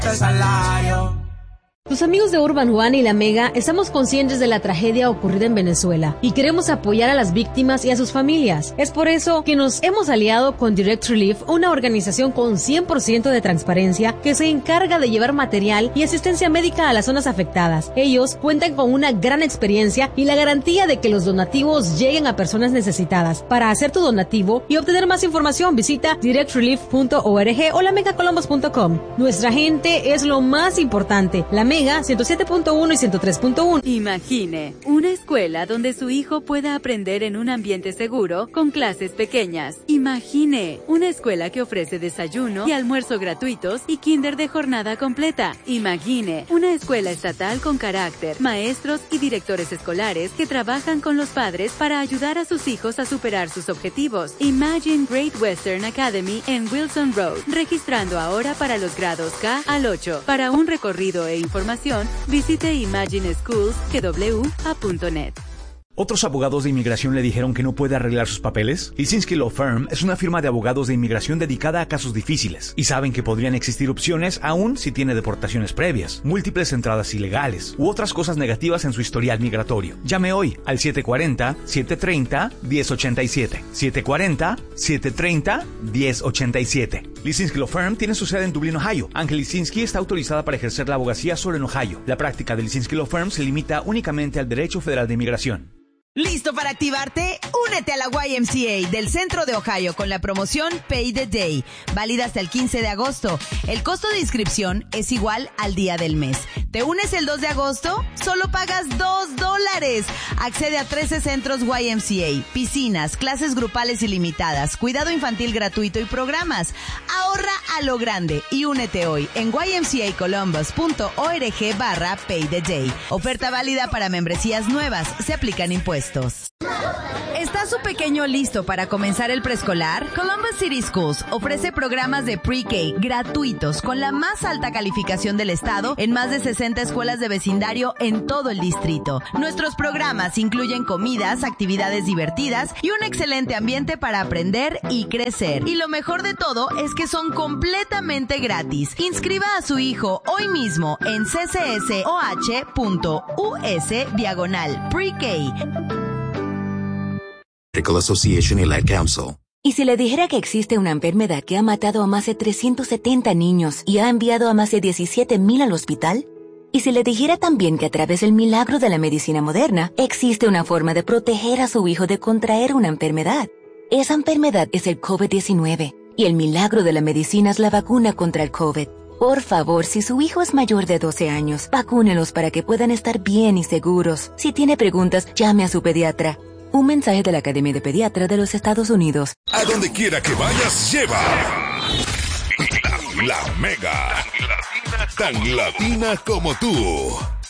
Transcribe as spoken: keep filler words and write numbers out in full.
salario. Tus amigos de Urban One y La Mega estamos conscientes de la tragedia ocurrida en Venezuela y queremos apoyar a las víctimas y a sus familias. Es por eso que nos hemos aliado con Direct Relief, una organización con cien por ciento de transparencia que se encarga de llevar material y asistencia médica a las zonas afectadas. Ellos cuentan con una gran experiencia y la garantía de que los donativos lleguen a personas necesitadas. Para hacer tu donativo y obtener más información, visita direct relief punto org o la mega columbus punto com. Nuestra gente es lo más importante. La Mega ciento siete punto uno y ciento tres punto uno. Imagine una escuela donde su hijo pueda aprender en un ambiente seguro con clases pequeñas. Imagine una escuela que ofrece desayuno y almuerzo gratuitos y kinder de jornada completa. Imagine una escuela estatal con carácter, maestros y directores escolares que trabajan con los padres para ayudar a sus hijos a superar sus objetivos. Imagine Great Western Academy en Wilson Road, registrando ahora para los grados K al ocho. Para un recorrido e información, visite imagine schools punto net. ¿Otros abogados de inmigración le dijeron que no puede arreglar sus papeles? Lisinski Law Firm es una firma de abogados de inmigración dedicada a casos difíciles y saben que podrían existir opciones aún si tiene deportaciones previas, múltiples entradas ilegales u otras cosas negativas en su historial migratorio. Llame hoy al siete cuatro cero, siete tres cero, uno cero ocho siete. siete cuatro cero, siete tres cero, uno cero ocho siete. Lisinski Law Firm tiene su sede en Dublín, Ohio. Ángel Lisinski está autorizada para ejercer la abogacía solo en Ohio. La práctica de Lisinski Law Firm se limita únicamente al derecho federal de inmigración. ¿Listo para activarte? Únete a la Y M C A del Centro de Ohio con la promoción Pay the Day, válida hasta el quince de agosto. El costo de inscripción es igual al día del mes. ¿Te unes el dos de agosto? Solo pagas dos dólares. Accede a trece centros Y M C A, piscinas, clases grupales ilimitadas, cuidado infantil gratuito y programas. Ahorra a lo grande y únete hoy en y m c a columbus punto org barra Pay the Day. Oferta válida para membresías nuevas. Se aplican impuestos. ¿Está su pequeño listo para comenzar el preescolar? Columbus City Schools ofrece programas de pre-K gratuitos con la más alta calificación del estado en más de sesenta escuelas de vecindario en todo el distrito. Nuestros programas incluyen comidas, actividades divertidas y un excelente ambiente para aprender y crecer. Y lo mejor de todo es que son completamente gratis. Inscriba a su hijo hoy mismo en c c s o h punto u s diagonal pre-K. Medical Association y la Council. ¿Y si le dijera que existe una enfermedad que ha matado a más de trescientos setenta niños y ha enviado a más de diecisiete mil al hospital? ¿Y si le dijera también que a través del milagro de la medicina moderna existe una forma de proteger a su hijo de contraer una enfermedad? Esa enfermedad es el COVID diecinueve y el milagro de la medicina es la vacuna contra el COVID. Por favor, si su hijo es mayor de doce años, vacúnelos para que puedan estar bien y seguros. Si tiene preguntas, llame a su pediatra. Un mensaje de la Academia de Pediatras de los Estados Unidos. A donde quiera que vayas, lleva la, la Mega. Tan latina como tú.